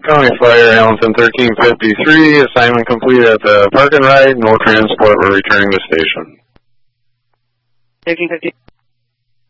County Fire, Hamilton 1353, assignment complete at the park and ride, no transport, we're returning to station. 1350.